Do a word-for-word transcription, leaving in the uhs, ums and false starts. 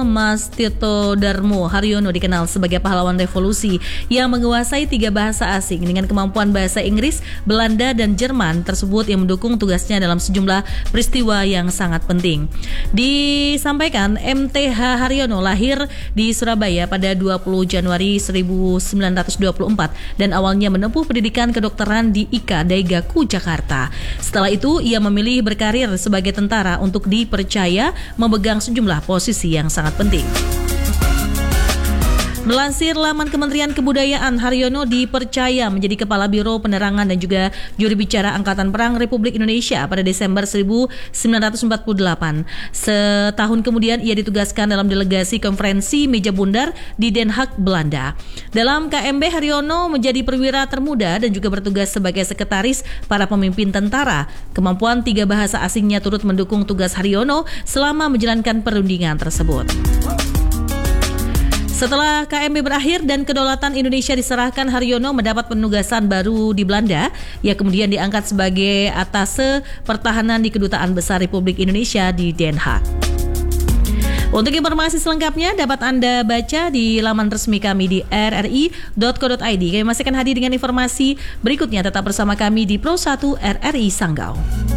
Mas Tirto Darmo Haryono dikenal sebagai pahlawan revolusi yang menguasai tiga bahasa asing dengan kemampuan bahasa Inggris, Belanda, dan Jerman tersebut yang mendukung tugasnya dalam sejumlah peristiwa yang sangat penting. Disampaikan M T H Haryono lahir di Surabaya pada dua puluh Januari seribu sembilan ratus dua puluh empat dan awalnya menempuh pendidikan kedokteran di I K A Daigaku Jakarta. Setelah itu ia memilih berkarir sebagai tentara untuk dipercaya memegang sejumlah posisi yang sangat penting. Melansir laman Kementerian Kebudayaan, Haryono dipercaya menjadi Kepala Biro Penerangan dan juga juru bicara Angkatan Perang Republik Indonesia pada Desember seribu sembilan ratus empat puluh delapan. Setahun kemudian ia ditugaskan dalam delegasi konferensi meja bundar di Den Haag, Belanda. Dalam K M B, Haryono menjadi perwira termuda dan juga bertugas sebagai sekretaris para pemimpin tentara. Kemampuan tiga bahasa asingnya turut mendukung tugas Haryono selama menjalankan perundingan tersebut. Setelah K M B berakhir dan kedaulatan Indonesia diserahkan, Haryono mendapat penugasan baru di Belanda. Ia kemudian diangkat sebagai atase pertahanan di Kedutaan Besar Republik Indonesia di Den Haag. Untuk informasi selengkapnya dapat Anda baca di laman resmi kami di r r i dot co dot i d. Kami masih akan hadir dengan informasi berikutnya. Tetap bersama kami di Pro satu R R I Sanggau.